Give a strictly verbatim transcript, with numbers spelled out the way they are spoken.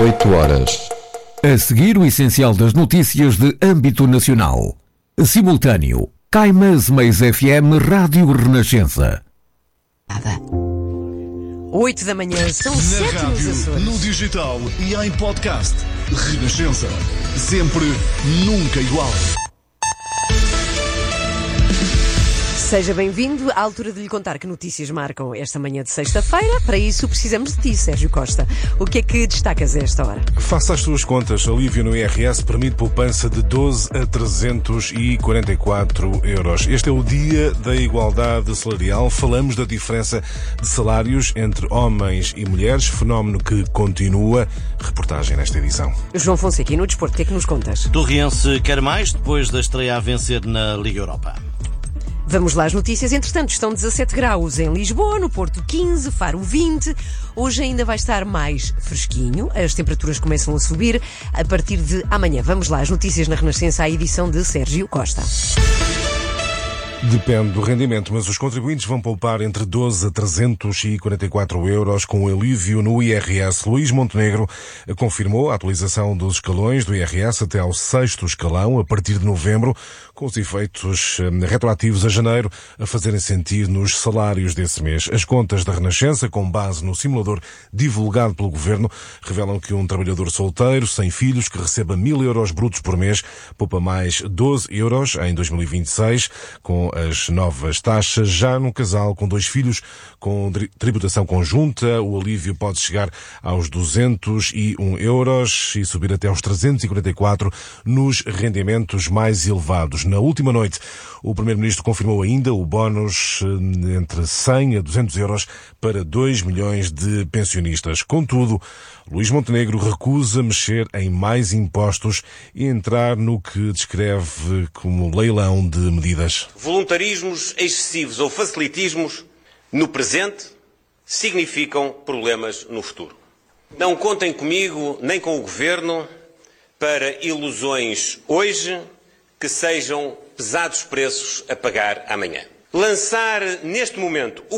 oito horas. A seguir, o essencial das notícias de âmbito nacional. Simultâneo. Caimás Mais F M Rádio Renascença. Nada. oito da manhã, são sete nos Açores. No digital e em podcast. Renascença. Sempre, nunca igual. Seja bem-vindo à altura de lhe contar que notícias marcam esta manhã de sexta-feira. Para isso precisamos de ti, Sérgio Costa. O que é que destacas a esta hora? Faça as suas contas. Alívio no I R S permite poupança de doze a trezentos e quarenta e quatro euros. Este é o dia da igualdade salarial. Falamos da diferença de salários entre homens e mulheres, fenómeno que continua. Reportagem nesta edição. João Fonseca, e no desporto, o que é que nos contas? Torriense quer mais depois da estreia a vencer na Liga Europa. Vamos lá, as notícias. Entretanto, estão dezassete graus em Lisboa, no Porto quinze, Faro vinte. Hoje ainda vai estar mais fresquinho. As temperaturas começam a subir a partir de amanhã. Vamos lá, as notícias na Renascença, a edição de Sérgio Costa. Depende do rendimento, mas os contribuintes vão poupar entre doze a trezentos e quarenta e quatro euros com o alívio no I R S. Luís Montenegro confirmou a atualização dos escalões do I R S até ao sexto escalão, a partir de novembro, com os efeitos retroativos a janeiro a fazerem sentir nos salários desse mês. As contas da Renascença, com base no simulador divulgado pelo Governo, revelam que um trabalhador solteiro, sem filhos, que receba mil euros brutos por mês, poupa mais doze euros em dois mil e vinte e seis, com as novas taxas. Já num casal com dois filhos com tributação conjunta, o alívio pode chegar aos duzentos e um euros e subir até aos trezentos e quarenta e quatro nos rendimentos mais elevados. Na última noite, o Primeiro-Ministro confirmou ainda o bónus entre cem a duzentos euros para dois milhões de pensionistas. Contudo, Luís Montenegro recusa mexer em mais impostos e entrar no que descreve como leilão de medidas. Voluntarismos excessivos ou facilitismos no presente significam problemas no futuro. Não contem comigo nem com o Governo para ilusões hoje que sejam pesados preços a pagar amanhã. Lançar neste momento o